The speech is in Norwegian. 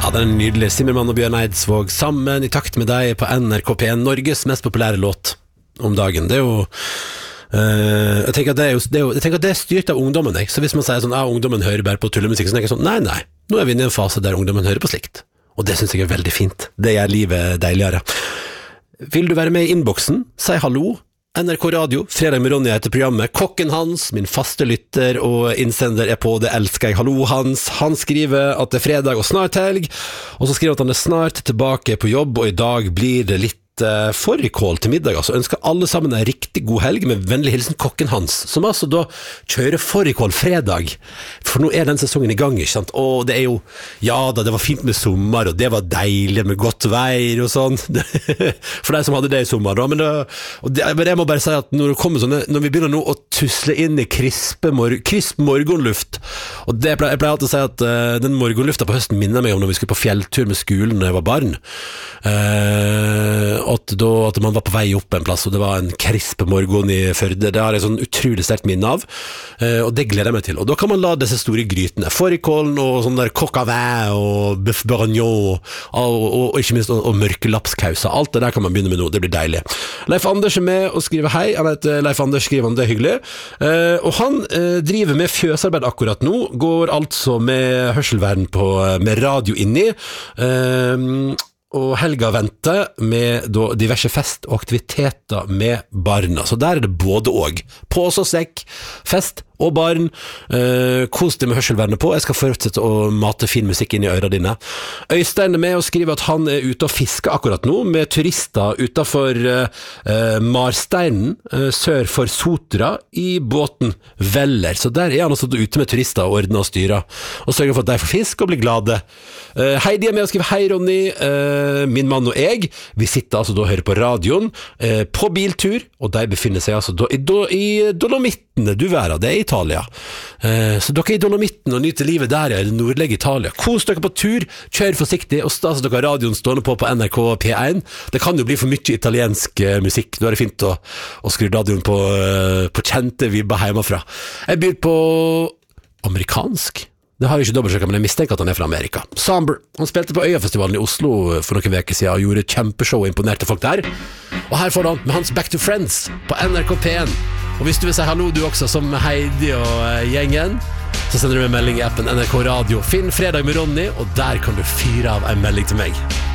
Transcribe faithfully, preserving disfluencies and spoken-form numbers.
Ja, den er nydelig. Simmermann og Bjørn Eidsvåg sammen i takt med deg på N R K P en, Norges mest populære låt om dagen. Det er jo uh, jeg, tenker at det er jo, det er jo, jeg tenker at det er styrt av ungdommen, jeg. Så hvis man sier sånn, ja, ungdommen hører bare på tullemusikk, så tenker jeg sånn, nei, nei, nå er vi inne i en fase der ungdommen hører på slikt. Og det synes jeg er veldig fint. Det gjør livet deiligere. Vil du være med i innboksen? Si hallo. N R K Radio, fredag med Ronny heter programmet. Kokken Hans, min faste lytter og innsender er på, det elsker jeg. Hallo Hans. Han skriver at det er fredag og snart helg, og så skriver han at han er snart tilbake på jobb, og i dag blir det litt uh, fårikål til middag. Altså ønsker alle sammen en riktig god helg med vennlig hilsen Kokken Hans, som altså da kjører fårikål fredag. For nå er den sesongen i gang, ikke sant? Og det er jo, ja da, det var fint med sommer, og det var deilig med godt vær og sånn. For de som hadde det i sommer da, men, det, og det, men jeg må bare si at når det kommer sånne, når vi begynner nå å tusle inn i krispe mor, krisp morgenluft, og det, jeg pleier, jeg pleier alltid å si at uh, den morgenlufta på høsten minner meg om når vi skulle på fjelltur med skolen da jeg var barn. Uh, at, da, at man var på vei opp en plass, og det var en krisp morgen i Førde. Det har jeg sånn utrolig sterkt minne av, uh, og det gleder jeg meg til. Og da kan man la disse store grytene, fårikålen og sånn der coq au vin og bœuf bourguignon og, og, og, og ikke minst og, og mørkelapskauser. Alt det der kan man begynne med nå, det blir deilig. Leif Anders er med og skriver hei. Han heter Leif Anders, skriver han, det er hyggelig. Uh, og han uh, driver med fjøsarbeid akkurat nå, går altså med hørselvern på, med radio inni, uh, og helga venter med da, diverse fest og aktiviteter med barna. Så der er det både og. Pås og sekk, fest og barn. Eh, kos deg med hørselvernet på. Jeg skal fortsette å mate fin musikk inn i ørene dine. Øystein er med og skriver at han er ute og fisker akkurat nå med turister utenfor eh, Marsteinen, eh, sør for Sotra, i båten Veller. Så der er han også ute med turister og ordner og styrer, og sørger for at de får fisk og blir glade. Eh, Heidi er med og skriver hei Ronny, eh, min mann og jeg, vi sitter altså da og hører på radioen, eh, på biltur, og de befinner seg altså da i, da, i Dolomittene, du værer, det er Italia. Eh, så dere er i Dolomitten og nyter livet der i det nordlige Italia. Kos dere på tur, kjør forsiktig, og stas dere radioen stående på på N R K P en. Det kan jo bli for mye italiensk eh, musikk. Nå er det fint å, å skru radioen på, eh, på kjente vibber hjemmefra. Jeg byr på amerikansk. Det har jeg ikke dobbeltsjekket, men jeg mistenker at han er fra Amerika. Somber. Han spilte på Øyafestivalen i Oslo for noen veker siden og gjorde et kjempeshow og imponerte folk der. Og her får han med hans Back to Friends på N R K P en. Og hvis du vil si hallo du også, som Heidi og uh, gjengen, så sender du meg en melding i appen N R K Radio. Finn fredag med Ronny, og der kan du fyre av en melding til meg.